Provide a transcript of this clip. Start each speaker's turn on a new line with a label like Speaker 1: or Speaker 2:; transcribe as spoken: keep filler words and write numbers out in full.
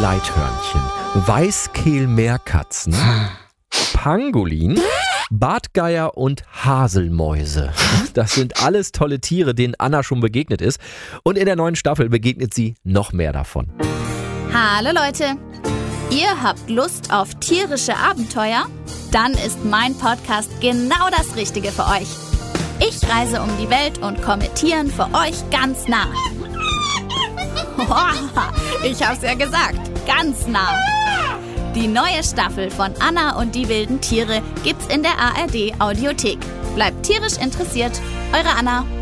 Speaker 1: Gleithörnchen, Weißkehlmeerkatzen, Pangolin, Bartgeier und Haselmäuse. Das sind alles tolle Tiere, denen Anna schon begegnet ist. Und in der neuen Staffel begegnet sie noch mehr davon.
Speaker 2: Hallo Leute, ihr habt Lust auf tierische Abenteuer? Dann ist mein Podcast genau das Richtige für euch. Ich reise um die Welt und komme Tieren für euch ganz nah. Ich hab's ja gesagt, ganz nah. Die neue Staffel von Anna und die wilden Tiere gibt's in der A R D Audiothek. Bleibt tierisch interessiert, eure Anna.